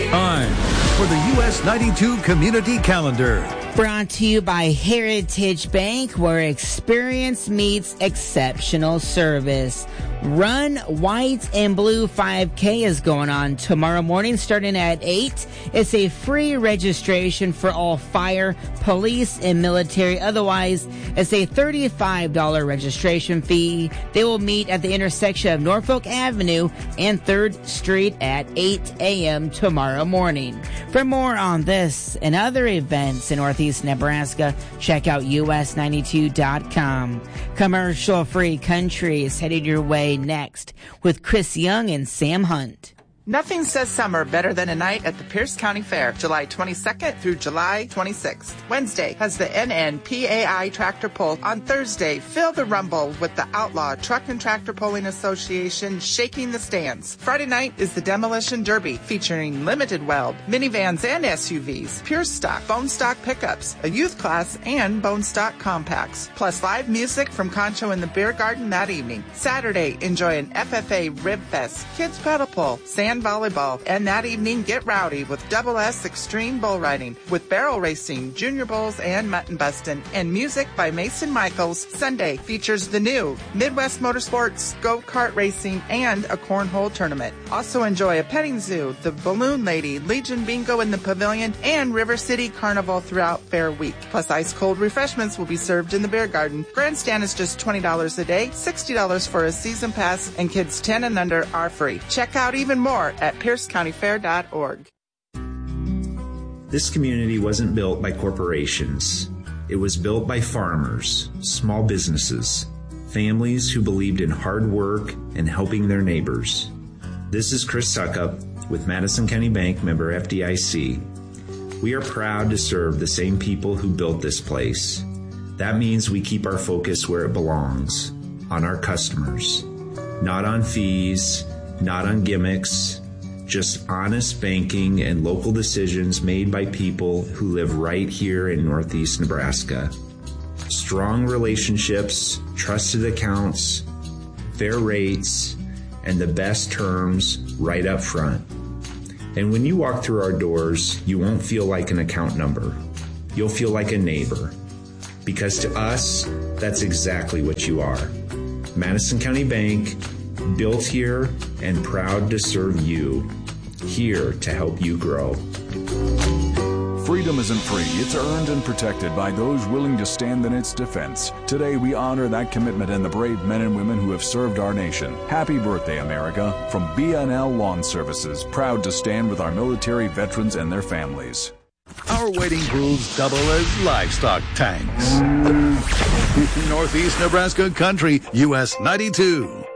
Time for the US 92 Community Calendar. Brought to you by Heritage Bank, where experience meets exceptional service. Run White and Blue 5K is going on tomorrow morning starting at 8. It's a free registration for all fire, police, and military. Otherwise, it's a $35 registration fee. They will meet at the intersection of Norfolk Avenue and 3rd Street at 8 a.m. tomorrow morning. For more on this and other events in Northeast Nebraska, check out us92.com. Commercial-free country is headed your way next with Chris Young and Sam Hunt. Nothing says summer better than a night at the Pierce County Fair, July 22nd through July 26th. Wednesday has the NNPAI Tractor Pull. On Thursday, feel the rumble with the Outlaw Truck and Tractor Pulling Association shaking the stands. Friday night is the Demolition Derby, featuring limited weld, minivans and SUVs, pure stock, bone stock pickups, a youth class, and bone stock compacts. Plus live music from Concho in the Beer Garden that evening. Saturday, enjoy an FFA Rib Fest, kids paddle pull, sand volleyball, and that evening get rowdy with Double S Extreme Bull Riding with barrel racing, junior bulls, and mutton bustin', and music by Mason Michaels. Sunday features the new Midwest Motorsports, go-kart racing, and a cornhole tournament. Also enjoy a petting zoo, the Balloon Lady, Legion Bingo in the Pavilion, and River City Carnival throughout Fair Week. Plus ice-cold refreshments will be served in the Beer Garden. Grandstand is just $20 a day, $60 for a season pass, and kids 10 and under are free. Check out even more at piercecountyfair.org. This community wasn't built by corporations. It was built by farmers, small businesses, families who believed in hard work and helping their neighbors. This is Chris Suckup with Madison County Bank, member FDIC. We are proud to serve the same people who built this place. That means we keep our focus where it belongs, on our customers, not on fees, not on gimmicks, just honest banking and local decisions made by people who live right here in Northeast Nebraska. Strong relationships, trusted accounts, fair rates, and the best terms right up front. And when you walk through our doors, you won't feel like an account number. You'll feel like a neighbor. Because to us, that's exactly what you are. Madison County Bank, built here and proud to serve you, here to help you grow. Freedom isn't free. It's earned and protected by those willing to stand in its defense. Today, we honor that commitment and the brave men and women who have served our nation. Happy birthday, America. From BNL Lawn Services, proud to stand with our military veterans and their families. Our wading pools double as livestock tanks. Northeast Nebraska Country, US 92.